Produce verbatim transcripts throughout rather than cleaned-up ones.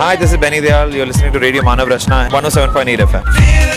Hi, this is Benny Dayal. You're listening to Radio Manav Rachna one oh seven point eight F M.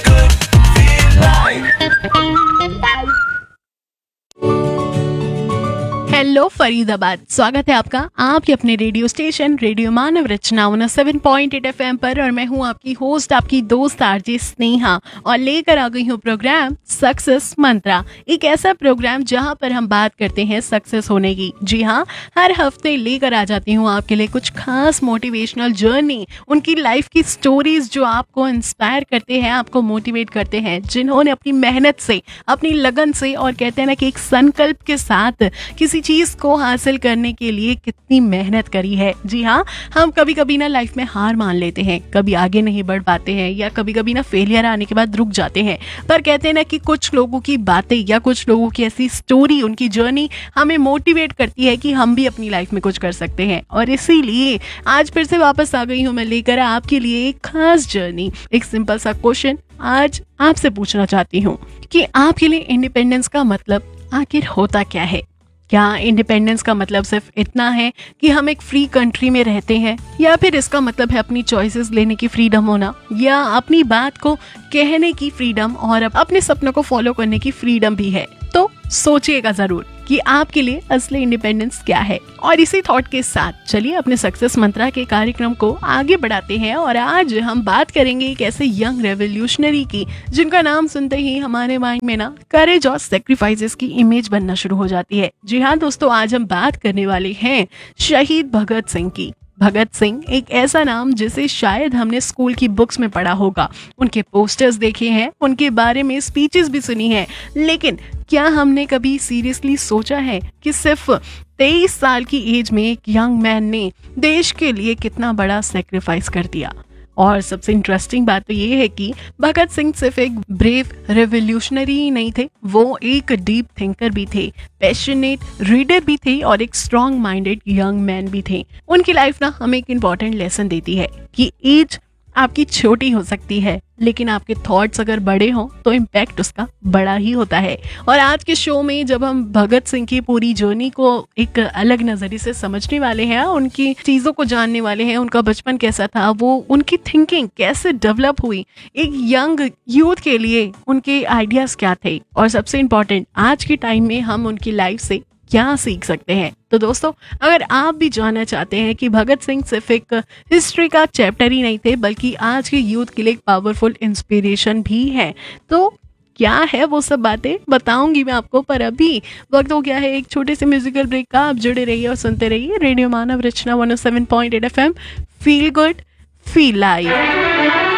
Hello Faridabad, स्वागत है आपका आपके अपने radio station radio मानव रचना one O seven point eight F M पर। और मैं हूं आपकी होस्ट, आपकी दोस्त आरजे स्नेहा, और लेकर आ गई हूं प्रोग्राम सक्सेस मंत्रा। एक ऐसा प्रोग्राम जहां पर हम बात करते हैं सक्सेस होने की। जी हां, हर हफ्ते लेकर आ जाती हूं आपके लिए कुछ खास मोटिवेशनल जर्नी, उनकी लाइफ की स्टोरीज जो आपको इंस्पायर करते हैं, आपको मोटिवेट करते हैं, जिन्होंने अपनी मेहनत से, अपनी लगन से और कहते हैं ना कि एक संकल्प के साथ किसी चीज को हासिल करने के लिए कितनी मेहनत करी है। जी हाँ, हम कभी कभी ना लाइफ में हार मान लेते हैं, कभी आगे नहीं बढ़ पाते हैं, या कभी कभी ना फेलियर आने के बाद रुक जाते हैं। पर कहते हैं ना कि कुछ लोगों की बातें या कुछ लोगों की ऐसी स्टोरी, उनकी जर्नी हमें मोटिवेट करती है कि हम भी अपनी लाइफ में कुछ कर सकते हैं। और इसीलिए आज फिर से वापस आ गई हूँ मैं लेकर आपके लिए एक खास जर्नी। एक सिंपल सा क्वेश्चन आज आपसे पूछना चाहती हूँ कि आपके लिए इंडिपेंडेंस का मतलब आखिर होता क्या है? क्या इंडिपेंडेंस का मतलब सिर्फ इतना है कि हम एक फ्री कंट्री में रहते हैं, या फिर इसका मतलब है अपनी चॉइसेस लेने की फ्रीडम होना, या अपनी बात को कहने की फ्रीडम और अपने सपनों को फॉलो करने की फ्रीडम भी है? तो सोचिएगा जरूर कि आपके लिए असली इंडिपेंडेंस क्या है। और इसी थॉट के साथ चलिए अपने सक्सेस मंत्रा के कार्यक्रम को आगे बढ़ाते हैं। और आज हम बात करेंगे एक ऐसे यंग रेवोल्यूशनरी की जिनका नाम सुनते ही हमारे माइंड में ना करेज और सेक्रीफाइसेस की इमेज बनना शुरू हो जाती है। जी हाँ दोस्तों, आज हम बात करने वाले हैं शहीद भगत सिंह की। भगत सिंह एक ऐसा नाम जिसे शायद हमने स्कूल की बुक्स में पढ़ा होगा, उनके पोस्टर्स देखे हैं, उनके बारे में स्पीचेस भी सुनी है, लेकिन क्या हमने कभी सीरियसली सोचा है कि सिर्फ तेईस साल की एज में एक यंग मैन ने देश के लिए कितना बड़ा सेक्रीफाइस कर दिया? और सबसे इंटरेस्टिंग बात तो ये है कि भगत सिंह सिर्फ एक ब्रेव रेवोल्यूशनरी ही नहीं थे, वो एक डीप थिंकर भी थे, पैशनेट रीडर भी थे और एक स्ट्रॉन्ग माइंडेड यंग मैन भी थे। उनकी लाइफ ना हमें एक इम्पॉर्टेंट लेसन देती है कि एज आपकी छोटी हो सकती है, लेकिन आपके थॉट्स अगर बड़े हों तो इम्पैक्ट उसका बड़ा ही होता है। और आज के शो में जब हम भगत सिंह की पूरी जर्नी को एक अलग नजरिए से समझने वाले हैं, उनकी चीजों को जानने वाले हैं, उनका बचपन कैसा था, वो उनकी थिंकिंग कैसे डेवलप हुई, एक यंग यूथ के लिए उनके आइडियाज क्या थे, और सबसे इम्पोर्टेंट आज के टाइम में हम उनकी लाइफ से क्या सीख सकते हैं। तो दोस्तों, अगर आप भी जानना चाहते हैं कि भगत सिंह सिर्फ एक हिस्ट्री का चैप्टर ही नहीं थे, बल्कि आज के यूथ के लिए एक पावरफुल इंस्पिरेशन भी है, तो क्या है वो सब बातें बताऊंगी मैं आपको। पर अभी वक्त हो गया है एक छोटे से म्यूजिकल ब्रेक का। आप जुड़े रहिए और सुनते रहिए रेडियो मानव रचना one O seven point eight F M. Feel good, feel live.